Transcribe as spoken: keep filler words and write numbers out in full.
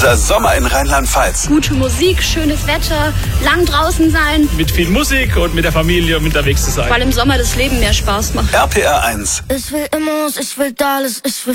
Unser Sommer in Rheinland-Pfalz. Gute Musik, schönes Wetter, lang draußen sein. Mit viel Musik und mit der Familie unterwegs zu sein. Weil im Sommer das Leben mehr Spaß macht. R P R eins. Ich will Immos, ich will alles, ich will